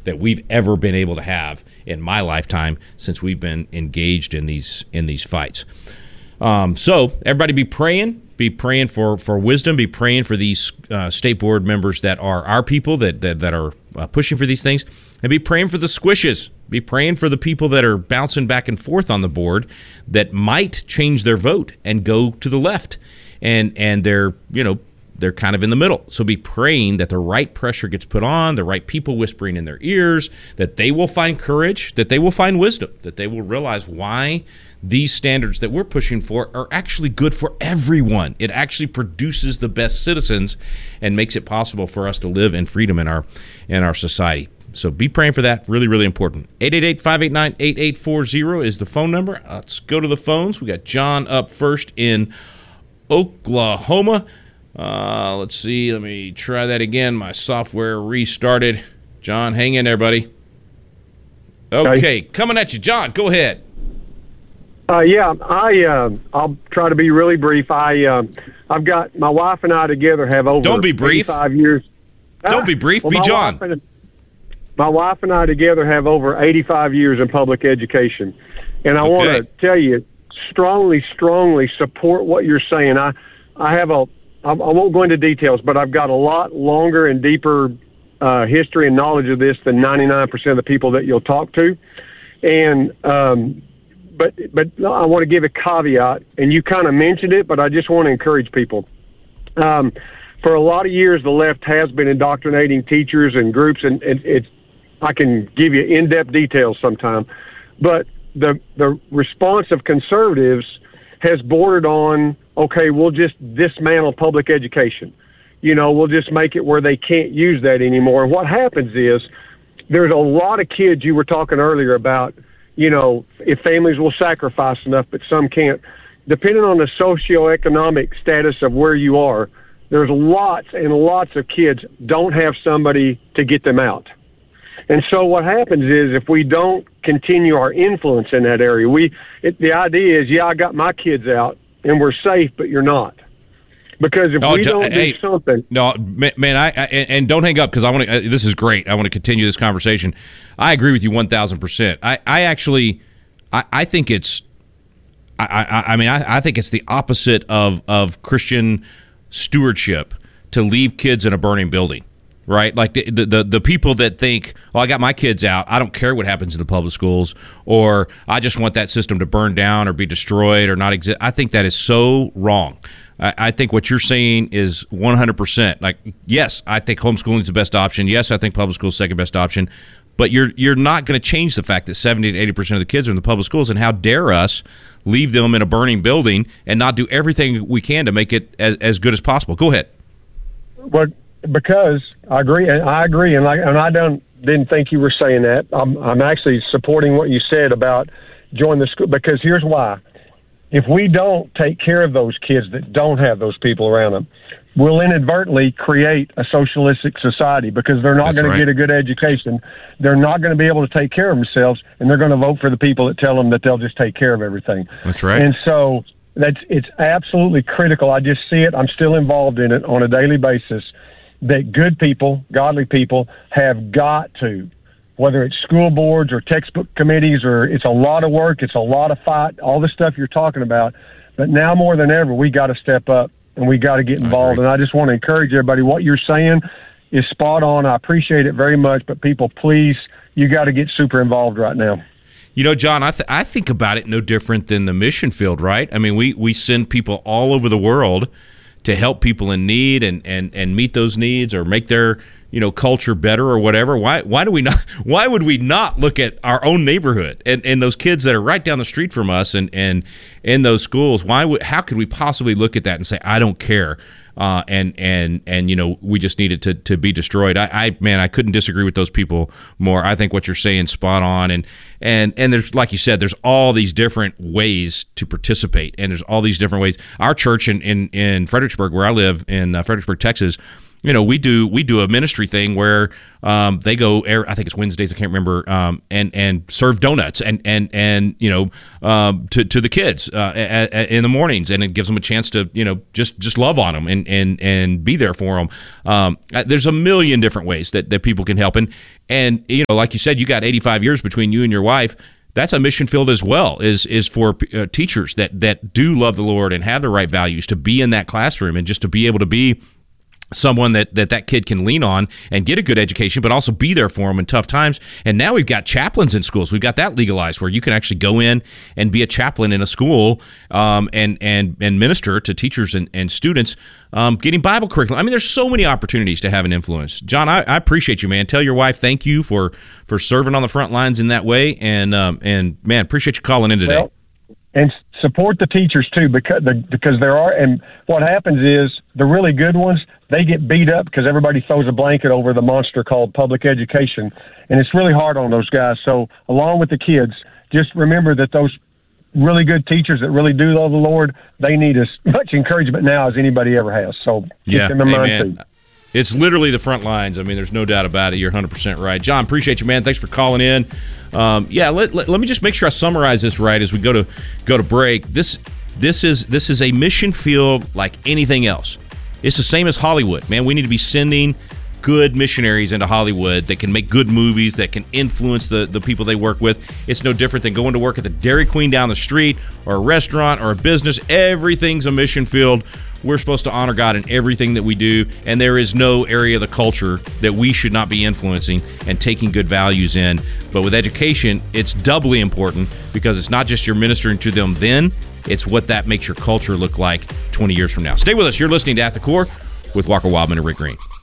that we've ever been able to have in my lifetime since we've been engaged in these fights. So everybody be praying for wisdom, be praying for these state board members that are our people that are pushing for these things, and be praying for the squishes. Be praying for the people that are bouncing back and forth on the board that might change their vote and go to the left, and they're kind of in the middle. So be praying that the right pressure gets put on, the right people whispering in their ears, that they will find courage, that they will find wisdom, that they will realize why these standards that we're pushing for are actually good for everyone. It actually produces the best citizens and makes it possible for us to live in freedom in our society. So be praying for that. Really, really important. 888-589-8840 is the phone number. Let's go to the phones. We got John up first in Oklahoma. Let's see. Let me try that again. My software restarted. John, hang in there, buddy. Okay, coming at you. John, go ahead. I'll try to be really brief. I've got my wife and I together have over Don't be brief. 85 years. Don't be brief. Be John. My wife and I together have over 85 years in public education. And I want to tell you, strongly support what you're saying. I won't go into details, but I've got a lot longer and deeper history and knowledge of this than 99% of the people that you'll talk to. And but I want to give a caveat, and you kind of mentioned it, but I just want to encourage people. For a lot of years, the left has been indoctrinating teachers and groups, and I can give you in-depth details sometime, but the response of conservatives has bordered on, okay, we'll just dismantle public education. We'll just make it where they can't use that anymore. And what happens is there's a lot of kids, you were talking earlier about, if families will sacrifice enough, but some can't. Depending on the socioeconomic status of where you are, there's lots and lots of kids don't have somebody to get them out. And so what happens is if we don't continue our influence in that area, the idea is, I got my kids out and we're safe, but you're not. Because if we don't do something. No, man, and don't hang up because I want to. This is great. I want to continue this conversation. I agree with you 1,000%. I think it's. I think it's the opposite of Christian stewardship to leave kids in a burning building. Right, like the people that think, I got my kids out, I don't care what happens in the public schools, or I just want that system to burn down or be destroyed or not exist. I think that is so wrong. I think what you're saying is 100%. Like, yes, I think homeschooling is the best option. Yes, I think public school is the second best option. But you're not going to change the fact that 70 to 80% of the kids are in the public schools, and how dare us leave them in a burning building and not do everything we can to make it as good as possible. Go ahead. What? Because I agree, and I didn't think you were saying that. I'm actually supporting what you said about join the school, because here's why. If we don't take care of those kids that don't have those people around them, we'll inadvertently create a socialistic society, because they're not going to get a good education. They're not going to be able to take care of themselves, and they're going to vote for the people that tell them that they'll just take care of everything. That's right. And so it's absolutely critical. I just see it. I'm still involved in it on a daily basis, that good people, godly people, have got to, whether it's school boards or textbook committees, or it's a lot of work, it's a lot of fight, all the stuff you're talking about. But now more than ever, we got to step up and we got to get involved. And I just want to encourage everybody, what you're saying is spot on. I appreciate it very much. But people, please, you got to get super involved right now. John, I think about it no different than the mission field, right? I mean, we send people all over the world to help people in need and meet those needs, or make their culture better or whatever. Why would we not look at our own neighborhood and those kids that are right down the street from us and in those schools? How could we possibly look at that and say, I don't care, and we just need it to be destroyed? I couldn't disagree with those people more. I think what you're saying is spot on, and there's, like you said, there's all these different ways to participate, and there's all these different ways. Our church in Fredericksburg, where I live in Fredericksburg, Texas, we do a ministry thing where they go, I think it's Wednesdays, I can't remember, and serve donuts and to the kids in the mornings, and it gives them a chance to just love on them and be there for them. There's a million different ways that people can help, and like you said, you got 85 years between you and your wife. That's a mission field as well, is for teachers that do love the Lord and have the right values to be in that classroom, and just to be able to be someone that kid can lean on and get a good education, but also be there for them in tough times. And now we've got chaplains in schools. We've got that legalized, where you can actually go in and be a chaplain in a school, and minister to teachers and students, getting Bible curriculum. I mean, there's so many opportunities to have an influence. John, I appreciate you, man. Tell your wife thank you for serving on the front lines in that way, and man, appreciate you calling in today. Well, and support the teachers too, because there are, and what happens is the really good ones, they get beat up because everybody throws a blanket over the monster called public education, and it's really hard on those guys. So along with the kids, just remember that those really good teachers that really do love the Lord, they need as much encouragement now as anybody ever has. So keep them in mind too. It's literally the front lines. I mean, there's no doubt about it. You're 100% right. John, appreciate you, man. Thanks for calling in. Let me just make sure I summarize this right as we go to break. This is a mission field like anything else. It's the same as Hollywood, man. We need to be sending good missionaries into Hollywood that can make good movies, that can influence the people they work with. It's no different than going to work at the Dairy Queen down the street, or a restaurant, or a business. Everything's a mission field. We're supposed to honor God in everything that we do, and there is no area of the culture that we should not be influencing and taking good values in. But with education, it's doubly important, because it's not just you're ministering to them then, it's what that makes your culture look like 20 years from now. Stay with us. You're listening to At the Core with Walker Wildman and Rick Green.